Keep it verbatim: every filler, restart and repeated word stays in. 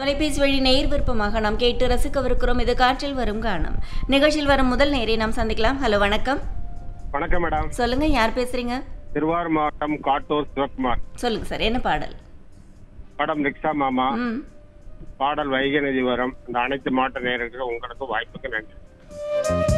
தொலைபேசி வழி நேர் விருப்பமாக நாம் கேட்டு ரசிக்கவிருக்கிறோம். இது காற்றில் வரும் கானம். நிகழ்ச்சியில் வரும் முதல் நேரை நாம் சந்திக்கலாம். ஹலோ, வணக்கம். வணக்கம் மேடம். சொல்லுங்க, யார் பேசுறீங்க? திருவாரூர் மாவட்டம் காட்டூர் சிவகுமார். சொல்லுங்க சார், என்ன பாடல்? படம் ரிக்ஷா மாமா. ம் பாடல் வைகை நதி வரும். இந்த அனைத்து மாவட்ட நேயர்களுக்கு உங்களுக்கு வாய்ப்புக்கு நன்றி.